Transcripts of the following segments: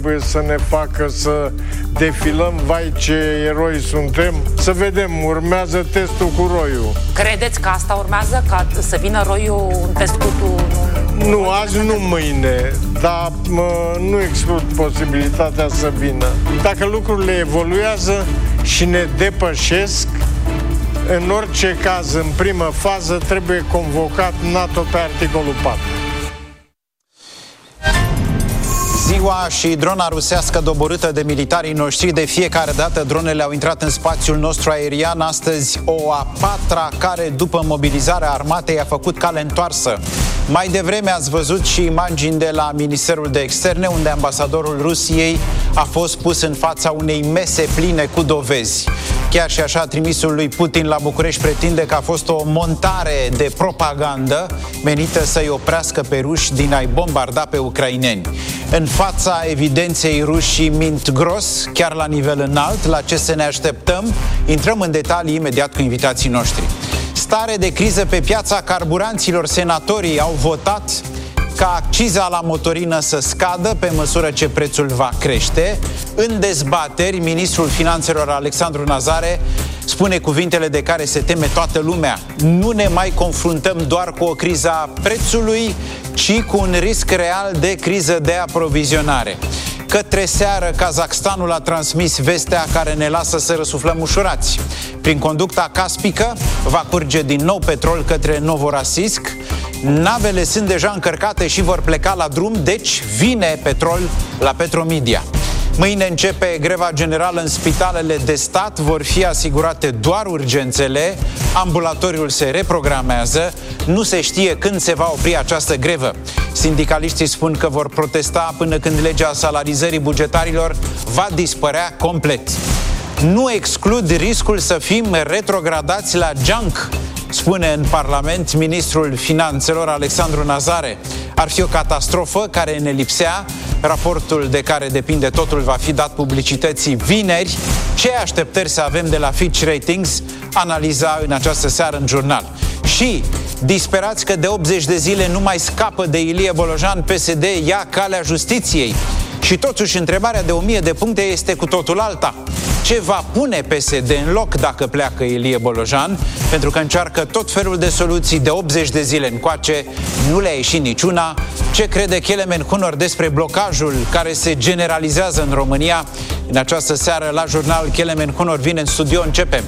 trebuie să ne facă să defilăm, vai ce eroi suntem. Să vedem, urmează testul cu roiul. Credeți că asta urmează, ca să vină roiul în test cu tu? Nu, azi nu mâine, dar nu exclud posibilitatea să vină. Dacă lucrurile evoluează și ne depășesc, în orice caz, în primă fază, trebuie convocat NATO pe articolul 4. Ziua și drona rusească doborâtă de militarii noștri. De fiecare dată dronele au intrat în spațiul nostru aerian. Astăzi o a patra care, după mobilizarea armatei, a făcut cale întoarsă. Mai devreme ați văzut și imagini de la Ministerul de Externe, unde ambasadorul Rusiei a fost pus în fața unei mese pline cu dovezi. Chiar și așa, trimisul lui Putin la București pretinde că a fost o montare de propagandă menită să-i oprească pe ruși din a-i bombarda pe ucraineni. În fața evidenței, rușii mint gros, chiar la nivel înalt. La ce să ne așteptăm? Intrăm în detalii imediat cu invitații noștri. Stare de criză pe piața carburanților. Senatorii au votat ca acciza la motorină să scadă pe măsură ce prețul va crește. În dezbateri, ministrul finanțelor Alexandru Nazare spune cuvintele de care se teme toată lumea. Nu ne mai confruntăm doar cu o criză a prețului, ci cu un risc real de criză de aprovizionare. Către seară, Kazakhstanul a transmis vestea care ne lasă să răsuflăm ușurați. Prin conducta caspică va curge din nou petrol către Novorossiysk. Navele sunt deja încărcate și vor pleca la drum, deci vine petrol la Petromedia. Mâine începe greva generală în spitalele de stat, vor fi asigurate doar urgențele, ambulatoriul se reprogramează, nu se știe când se va opri această grevă. Sindicaliștii spun că vor protesta până când legea salarizării bugetarilor va dispărea complet. Nu exclud riscul să fim retrogradați la junk, spune în Parlament ministrul finanțelor Alexandru Nazare. Ar fi o catastrofă care ne lipsea. Raportul de care depinde totul va fi dat publicității vineri. Ce așteptări să avem de la Fitch Ratings? Analiza în această seară în jurnal. Și disperați că de 80 de zile nu mai scapă de Ilie Bolojan, PSD ia calea justiției. Și totuși întrebarea de 1000 de puncte este cu totul alta. Ce va pune PSD în loc dacă pleacă Ilie Bolojan? Pentru că încearcă tot felul de soluții de 80 de zile încoace, nu le-a ieșit niciuna. Ce crede Kelemen Hunor despre blocajul care se generalizează în România? În această seară la jurnal Kelemen Hunor vine în studio, începem.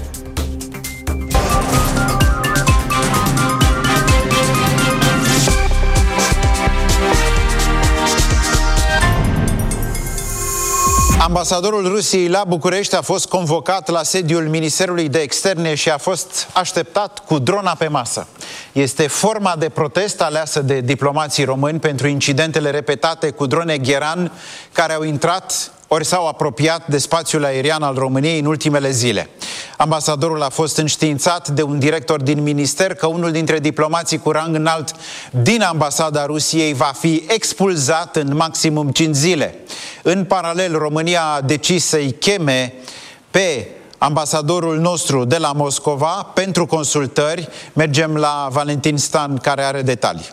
Ambasadorul Rusiei la București a fost convocat la sediul Ministerului de Externe și a fost așteptat cu drona pe masă. Este forma de protest aleasă de diplomații români pentru incidentele repetate cu drone Gheran care au intrat ori s-au apropiat de spațiul aerian al României în ultimele zile. Ambasadorul a fost înștiințat de un director din minister că unul dintre diplomații cu rang înalt din ambasada Rusiei va fi expulzat în maximum 5 zile. În paralel, România a decis să-i cheme pe ambasadorul nostru de la Moscova pentru consultări. Mergem la Valentin Stan, care are detalii.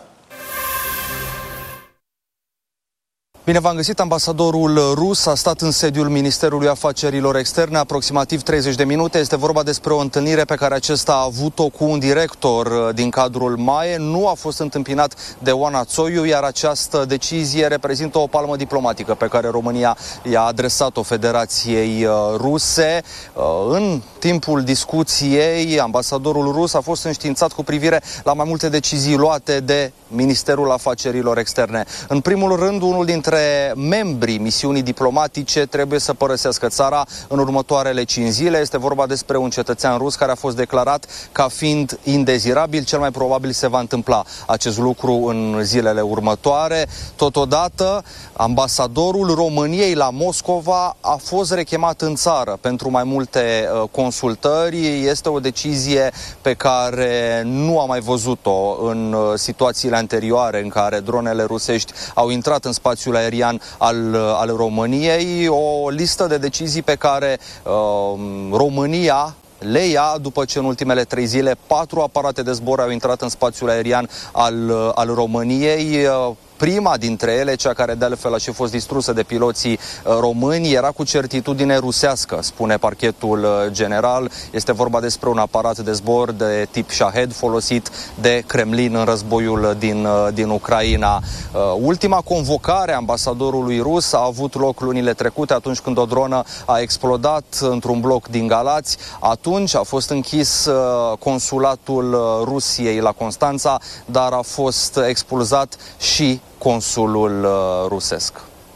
Bine v-am găsit. Ambasadorul rus a stat în sediul Ministerului Afacerilor Externe aproximativ 30 de minute. Este vorba despre o întâlnire pe care acesta a avut-o cu un director din cadrul MAE. Nu a fost întâmpinat de Oana Țoiu, iar această decizie reprezintă o palmă diplomatică pe care România i-a adresat-o Federației Ruse. În timpul discuției, ambasadorul rus a fost înștiințat cu privire la mai multe decizii luate de Ministerul Afacerilor Externe. În primul rând, unul dintre membrii misiunii diplomatice trebuie să părăsească țara în următoarele 5 zile. Este vorba despre un cetățean rus care a fost declarat ca fiind indezirabil. Cel mai probabil se va întâmpla acest lucru în zilele următoare. Totodată, ambasadorul României la Moscova a fost rechemat în țară pentru mai multe consultări. Este o decizie pe care nu am mai văzut-o în situațiile anterioare în care dronele rusești au intrat în spațiul aerian al României. O listă de decizii pe care România le ia după ce în ultimele 3 zile 4 aparate de zbor au intrat în spațiul aerian al României. Prima dintre ele, cea care de altfel a și fost distrusă de piloții români, era cu certitudine rusească, spune parchetul general. Este vorba despre un aparat de zbor de tip Shahed folosit de Kremlin în războiul din Ucraina. Ultima convocare a ambasadorului rus a avut loc lunile trecute, atunci când o dronă a explodat într-un bloc din Galați. Atunci a fost închis consulatul Rusiei la Constanța, dar a fost expulzat și consulul rusesc.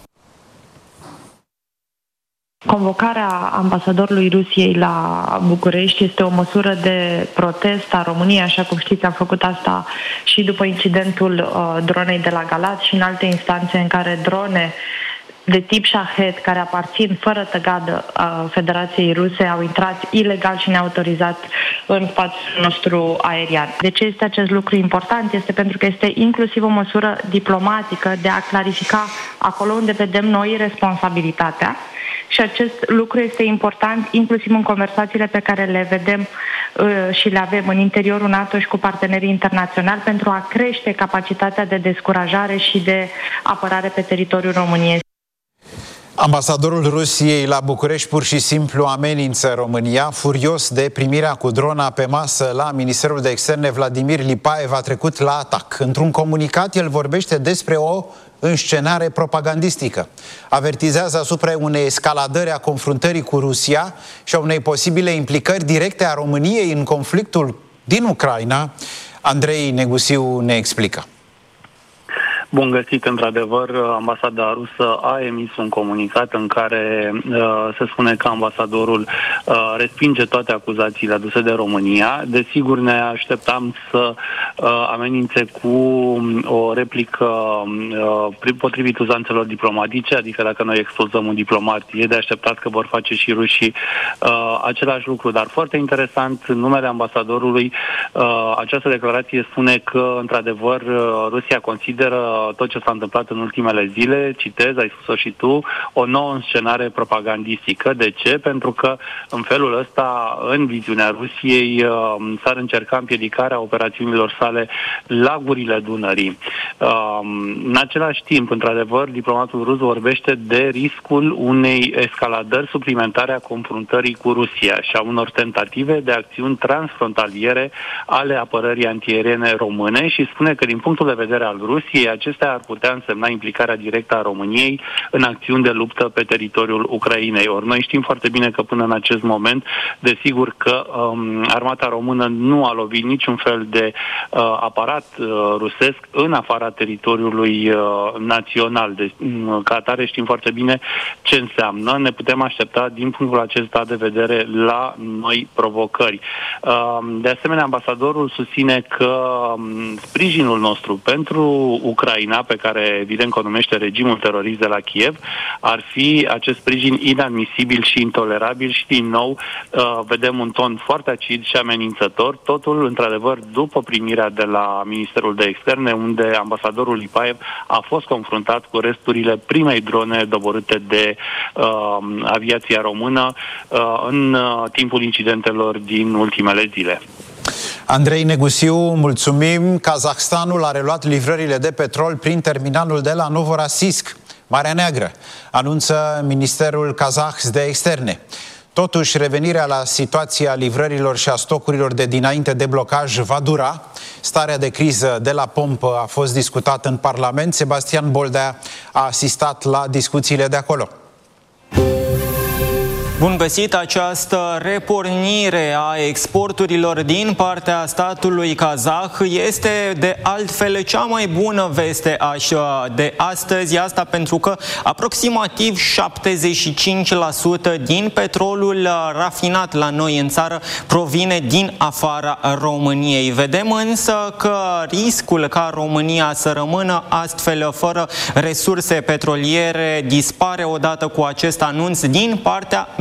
Convocarea ambasadorului Rusiei la București este o măsură de protest a României, așa cum știți, am făcut asta și după incidentul dronei de la Galați și în alte instanțe în care drone de tip Shahed, care aparțin fără tăgadă Federației Ruse, au intrat ilegal și neautorizat în spațiul nostru aerian. De ce este acest lucru important? Este pentru că este inclusiv o măsură diplomatică de a clarifica acolo unde vedem noi responsabilitatea. Și acest lucru este important inclusiv în conversațiile pe care le vedem și le avem în interiorul NATO și cu partenerii internaționali pentru a crește capacitatea de descurajare și de apărare pe teritoriul României. Ambasadorul Rusiei la București pur și simplu amenință România. Furios de primirea cu drona pe masă la Ministerul de Externe, Vladimir Lipaev a trecut la atac. Într-un comunicat, el vorbește despre o înscenare propagandistică. Avertizează asupra unei escaladări a confruntării cu Rusia și a unei posibile implicări directe a României în conflictul din Ucraina. Andrei Negusiu ne explică. Bun găsit, într-adevăr, ambasada rusă a emis un comunicat în care se spune că ambasadorul respinge toate acuzațiile aduse de România. Desigur, ne așteptam să amenințe cu o replică potrivit uzanțelor diplomatice, adică dacă noi expulzăm un diplomat, e de așteptat că vor face și rușii același lucru. Dar foarte interesant, în numele ambasadorului, această declarație spune că, într-adevăr, Rusia consideră tot ce s-a întâmplat în ultimele zile, citez, ai spus-o și tu, o nouă înscenare propagandistică. De ce? Pentru că în felul ăsta, în viziunea Rusiei, s-ar încerca împiedicarea operațiunilor sale la gurile Dunării. În același timp, într-adevăr, diplomatul rus vorbește de riscul unei escaladări suplimentare a confruntării cu Rusia și a unor tentative de acțiuni transfrontaliere ale apărării antiaeriene române și spune că, din punctul de vedere al Rusiei, acestea ar putea însemna implicarea directă a României în acțiuni de luptă pe teritoriul Ucrainei. Ori noi știm foarte bine că până în acest moment, desigur că armata română nu a lovit niciun fel de aparat rusesc în afara teritoriului național. Ca atare știm foarte bine ce înseamnă. Ne putem aștepta din punctul acesta de vedere la noi provocări. De asemenea, ambasadorul susține că sprijinul nostru pentru Ucraina, pe care evident că o numește regimul terorist de la Kiev, ar fi acest sprijin inadmisibil și intolerabil și din nou vedem un ton foarte acid și amenințător. Totul, într-adevăr, după primirea de la Ministerul de Externe, unde ambasadorul Lipaev a fost confruntat cu resturile primei drone doborâte de aviația română în timpul incidentelor din ultimele zile. Andrei Negusiu, mulțumim. Kazahstanul a reluat livrările de petrol prin terminalul de la Novorossiysk, Marea Neagră, anunță Ministerul Kazah de Externe. Totuși, revenirea la situația livrărilor și a stocurilor de dinainte de blocaj va dura. Starea de criză de la pompă a fost discutată în Parlament. Sebastian Boldea a asistat la discuțiile de acolo. Bun găsit! Această repornire a exporturilor din partea statului kazah este de altfel cea mai bună veste de astăzi, asta pentru că aproximativ 75% din petrolul rafinat la noi în țară provine din afara României. Vedem însă că riscul ca România să rămână astfel fără resurse petroliere dispare odată cu acest anunț din partea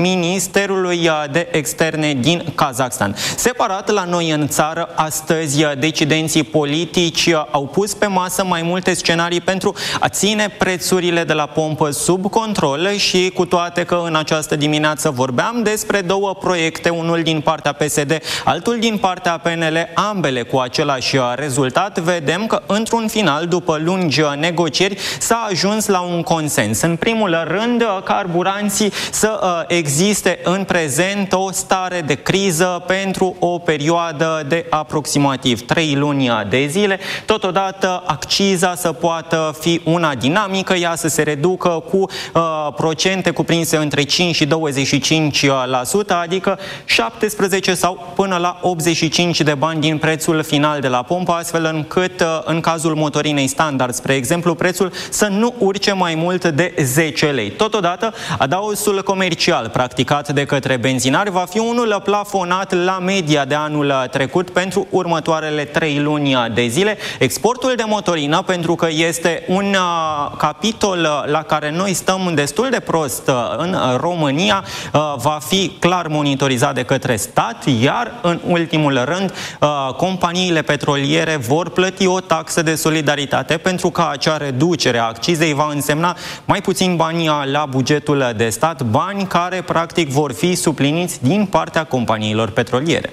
Ministerului de Externe din Kazakhstan. Separat, la noi în țară, astăzi decidenții politici au pus pe masă mai multe scenarii pentru a ține prețurile de la pompă sub control și cu toate că în această dimineață vorbeam despre două proiecte, unul din partea PSD, altul din partea PNL, ambele cu același rezultat, vedem că într-un final, după lungi negocieri, s-a ajuns la un consens. În primul rând, carburanții să existe în prezent o stare de criză pentru o perioadă de aproximativ 3 luni de zile. Totodată, acciza să poată fi una dinamică, ea să se reducă cu procente cuprinse între 5 și 25%, adică 17 sau până la 85 de bani din prețul final de la pompă, astfel încât în cazul motorinei standard, spre exemplu, prețul să nu urce mai mult de 10 lei. Totodată, adaosul comercial practicat de către benzinari va fi unul plafonat la media de anul trecut pentru următoarele 3 luni de zile. Exportul de motorină, pentru că este un capitol la care noi stăm destul de prost în România, va fi clar monitorizat de către stat, iar în ultimul rând companiile petroliere vor plăti o taxă de solidaritate, pentru că acea reducere a accizei va însemna mai puțin bani la bugetul de stat, bani care practic vor fi supliniți din partea companiilor petroliere.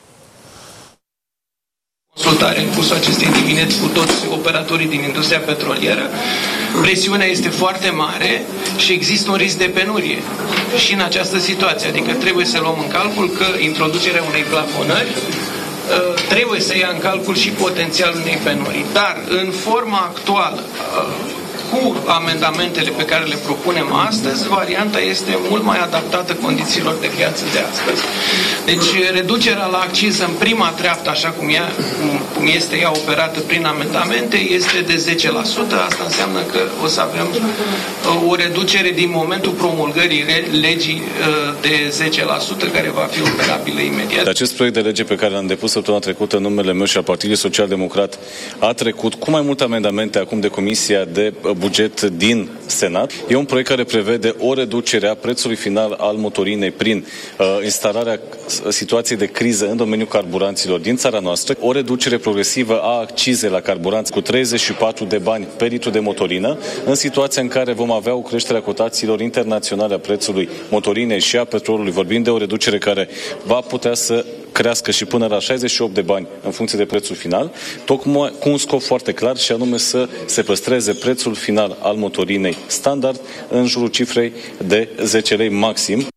Consultare în cursul acestei dimineți cu toți operatorii din industria petrolieră. Presiunea este foarte mare și există un risc de penurie și în această situație. Adică trebuie să luăm în calcul că introducerea unei plafonări trebuie să ia în calcul și potențialul unei penurii. Dar în forma actuală, cu amendamentele pe care le propunem astăzi, varianta este mult mai adaptată condițiilor de piață de astăzi. Deci reducerea la acciză în prima treaptă, așa cum este ea operată prin amendamente, este de 10%. Asta înseamnă că o să avem o reducere din momentul promulgării legii de 10%, care va fi operabilă imediat. Acest proiect de lege pe care l-am depus săptămâna trecută în numele meu și al Partidului Social Democrat a trecut cu mai multe amendamente acum de Comisia de Buget din Senat. E un proiect care prevede o reducere a prețului final al motorinei prin instalarea situației de criză în domeniul carburanților din țara noastră, o reducere progresivă a accizei la carburanți cu 34 de bani pe litru de motorină, în situația în care vom avea o creștere a cotațiilor internaționale a prețului motorinei și a petrolului, vorbind de o reducere care va putea să crească și până la 68 de bani în funcție de prețul final, tocmai cu un scop foarte clar, și anume să se păstreze prețul final al motorinei standard în jurul cifrei de 10 lei maxim.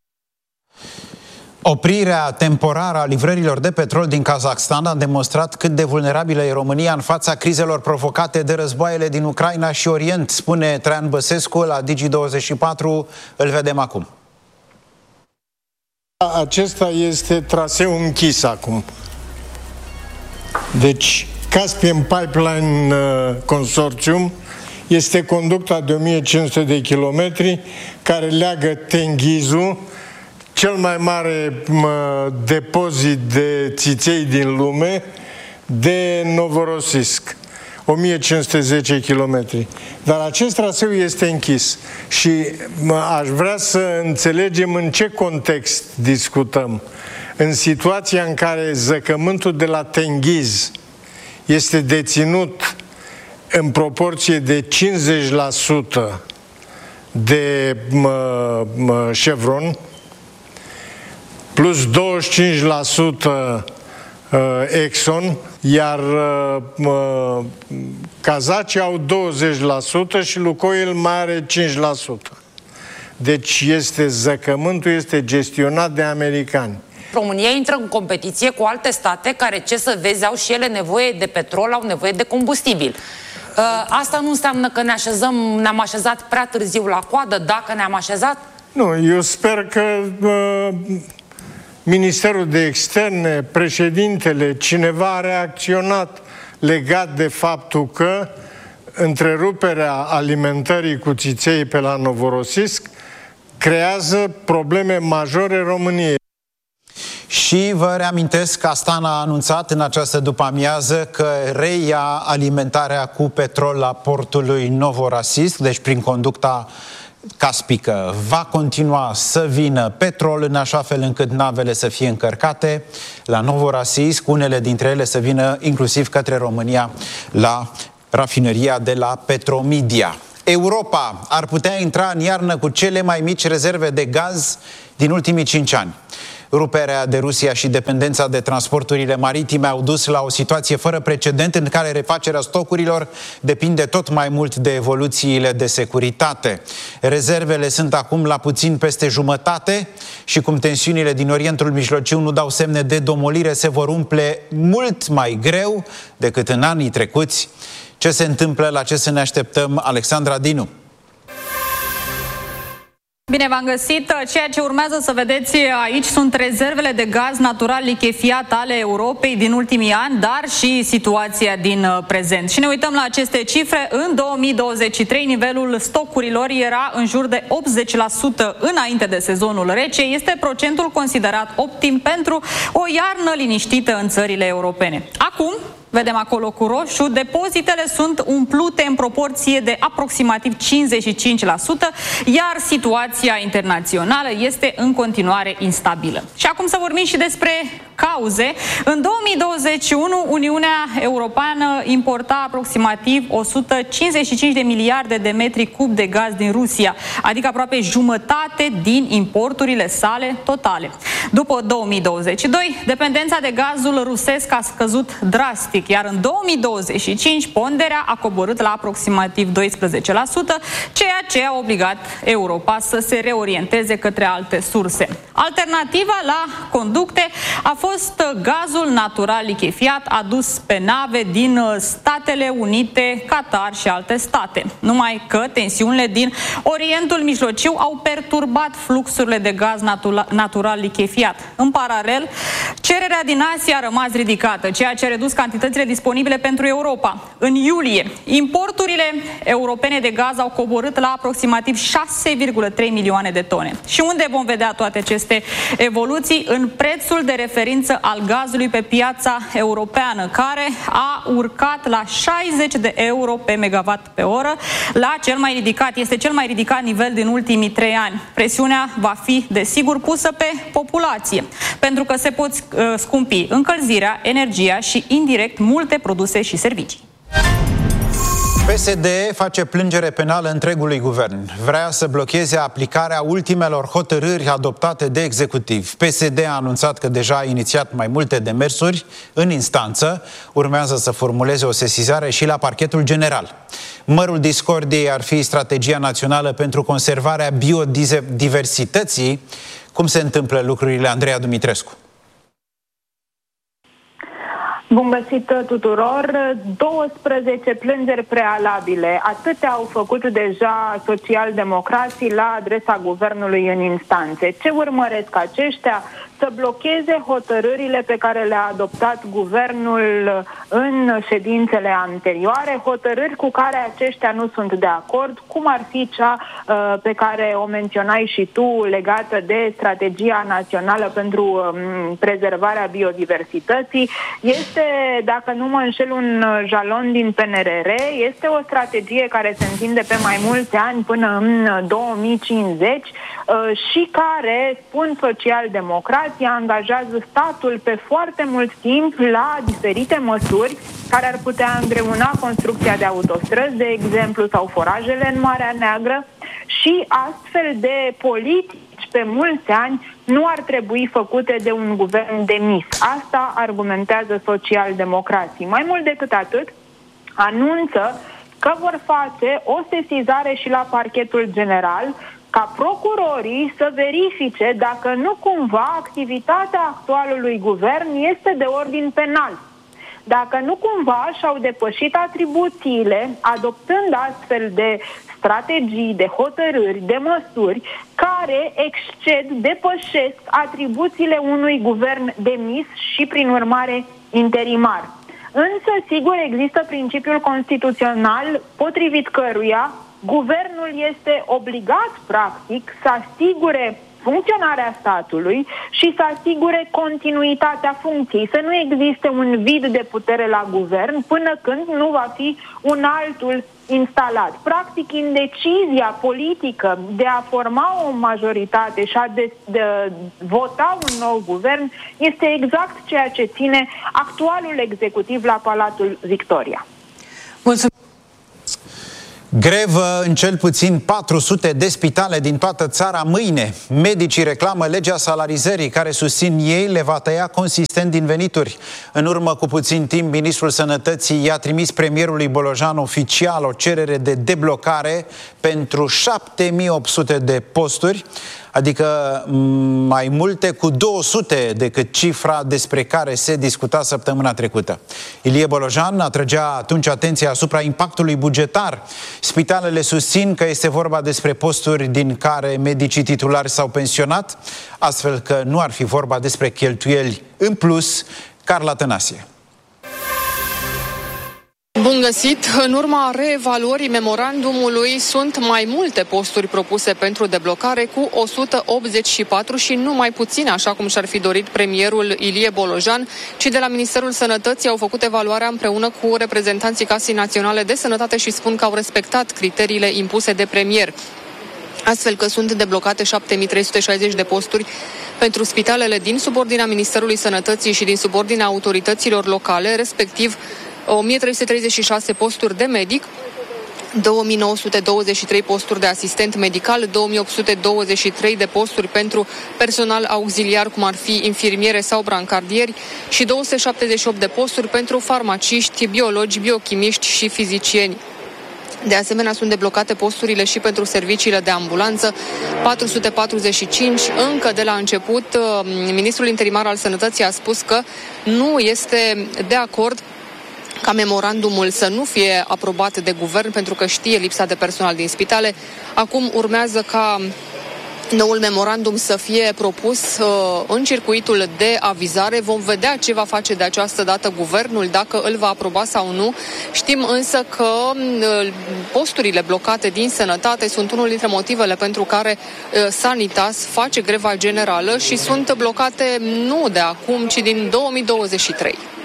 Oprirea temporară a livrărilor de petrol din Kazakhstan a demonstrat cât de vulnerabilă e România în fața crizelor provocate de războaiele din Ucraina și Orient, spune Traian Băsescu la Digi24. Îl vedem acum. Acesta este traseu închis acum. Deci, Caspian Pipeline Consortium este conducta de 1500 de kilometri care leagă Tenghizul, cel mai mare depozit de țiței din lume, de Novorossiysk. 1510 kilometri. Dar acest traseu este închis și aș vrea să înțelegem în ce context discutăm. În situația în care zăcământul de la Tenghiz este deținut în proporție de 50% de Chevron, plus 25% Exxon, iar kazacii au 20% și Lukoil mai are 5%. Deci zăcământul este gestionat de americani. România intră în competiție cu alte state care, ce să vezi, au și ele nevoie de petrol, au nevoie de combustibil. Asta nu înseamnă că ne-am așezat prea târziu la coadă, dacă ne-am așezat? Nu, eu sper că Ministerul de Externe, președintele, cineva a reacționat legat de faptul că întreruperea alimentării cu țiței pe la Novorossiysk creează probleme majore României. Și vă reamintesc că Astana a anunțat în această după-amiază că reia alimentarea cu petrol la portul lui Novorossiysk, deci prin conducta Caspică va continua să vină petrol în așa fel încât navele să fie încărcate la Novorossiysk, unele dintre ele să vină inclusiv către România la rafineria de la Petromidia. Europa ar putea intra în iarnă cu cele mai mici rezerve de gaz din ultimii 5 ani. Ruperea de Rusia și dependența de transporturile maritime au dus la o situație fără precedent în care refacerea stocurilor depinde tot mai mult de evoluțiile de securitate. Rezervele sunt acum la puțin peste jumătate și cum tensiunile din Orientul Mijlociu nu dau semne de domolire, se vor umple mult mai greu decât în anii trecuți. Ce se întâmplă, la ce să ne așteptăm? Alexandra Dinu. Bine v-am găsit. Ceea ce urmează să vedeți aici sunt rezervele de gaz natural lichefiat ale Europei din ultimii ani, dar și situația din prezent. Și ne uităm la aceste cifre. În 2023, nivelul stocurilor era în jur de 80% înainte de sezonul rece. Este procentul considerat optim pentru o iarnă liniștită în țările europene. Acum, vedem acolo cu roșu, depozitele sunt umplute în proporție de aproximativ 55%, iar situația internațională este în continuare instabilă. Și acum să vorbim și despre cauze. În 2021, Uniunea Europeană importa aproximativ 155 de miliarde de metri cub de gaz din Rusia, adică aproape jumătate din importurile sale totale. După 2022, dependența de gazul rusesc a scăzut drastic, iar în 2025 ponderea a coborât la aproximativ 12%, ceea ce a obligat Europa să se reorienteze către alte surse. Alternativa la conducte a fost gazul natural lichefiat adus pe nave din Statele Unite, Qatar și alte state. Numai că tensiunile din Orientul Mijlociu au perturbat fluxurile de gaz natural lichefiat. În paralel, cererea din Asia a rămas ridicată, ceea ce a redus cantitățile disponibile pentru Europa. În iulie, importurile europene de gaz au coborât la aproximativ 6,3 milioane de tone. Și unde vom vedea toate aceste evoluții? În prețul de referință al gazului pe piața europeană, care a urcat la 60 de euro pe megawatt pe oră, este cel mai ridicat nivel din ultimii 3 ani. Presiunea va fi, desigur, pusă pe populație, pentru că se pot scumpi încălzirea, energia și, indirect, multe produse și servicii. PSD face plângere penală întregului guvern. Vrea să blocheze aplicarea ultimelor hotărâri adoptate de executiv. PSD a anunțat că deja a inițiat mai multe demersuri în instanță. Urmează să formuleze o sesizare și la Parchetul General. Mărul discordiei ar fi strategia națională pentru conservarea biodiversității. Cum se întâmplă lucrurile, Andreea Dumitrescu? Bun găsit tuturor! 12 plângeri prealabile. Atâtea au făcut deja socialdemocrații la adresa guvernului în instanțe. Ce urmăresc aceștia? Să blocheze hotărârile pe care le-a adoptat guvernul în ședințele anterioare, hotărâri cu care aceștia nu sunt de acord, cum ar fi cea pe care o menționai și tu, legată de strategia națională pentru prezervarea biodiversității. Este, dacă nu mă înșel, un jalon din PNRR, este o strategie care se întinde pe mai mulți ani până în 2050 și care, spun social-democrații, angajează statul pe foarte mult timp la diferite măsuri care ar putea îngreuna construcția de autostrăzi, de exemplu, sau forajele în Marea Neagră, și astfel de politici pe mulți ani nu ar trebui făcute de un guvern demis. Asta argumentează social-democrații. Mai mult decât atât, anunță că vor face o sesizare și la Parchetul General, ca procurorii să verifice dacă nu cumva activitatea actualului guvern este de ordin penal. Dacă nu cumva și-au depășit atribuțiile, adoptând astfel de strategii, de hotărâri, de măsuri care depășesc atribuțiile unui guvern demis și, prin urmare, interimar. Însă, sigur, există principiul constituțional potrivit căruia guvernul este obligat, practic, să asigure funcționarea statului și să asigure continuitatea funcției, să nu existe un vid de putere la guvern până când nu va fi un altul instalat. Practic, indecizia politică de a forma o majoritate și a de vota un nou guvern este exact ceea ce ține actualul executiv la Palatul Victoria. Mulțumesc. Grevă în cel puțin 400 de spitale din toată țara mâine. Medicii reclamă legea salarizării, care susțin ei le va tăia consistent din venituri. În urmă cu puțin timp, Ministrul Sănătății i-a trimis premierului Bolojan oficial o cerere de deblocare pentru 7800 de posturi, adică mai multe cu 200 decât cifra despre care se discuta săptămâna trecută. Ilie Bolojan atrăgea atunci atenția asupra impactului bugetar. Spitalele susțin că este vorba despre posturi din care medicii titulari s-au pensionat, astfel că nu ar fi vorba despre cheltuieli în plus. Carla Tănasie. Bun găsit! În urma reevaluării memorandumului sunt mai multe posturi propuse pentru deblocare cu 184 și nu mai puține, așa cum și-ar fi dorit premierul Ilie Bolojan, ci de la Ministerul Sănătății au făcut evaluarea împreună cu reprezentanții Casei Naționale de Sănătate și spun că au respectat criteriile impuse de premier. Astfel că sunt deblocate 7360 de posturi pentru spitalele din subordinea Ministerului Sănătății și din subordinea autorităților locale, respectiv 1336 posturi de medic, 2923 posturi de asistent medical, 2823 de posturi pentru personal auxiliar, cum ar fi infirmiere sau brancardieri, și 278 de posturi pentru farmaciști, biologi, biochimiști și fizicieni. De asemenea, sunt deblocate posturile și pentru serviciile de ambulanță, 445. Încă de la început, ministrul interimar al Sănătății a spus că nu este de acord ca memorandumul să nu fie aprobat de guvern, pentru că știe lipsa de personal din spitale. Acum urmează ca noul memorandum să fie propus în circuitul de avizare. Vom vedea ce va face de această dată guvernul, dacă îl va aproba sau nu. Știm însă că posturile blocate din sănătate sunt unul dintre motivele pentru care Sanitas face greva generală și sunt blocate nu de acum, ci din 2023.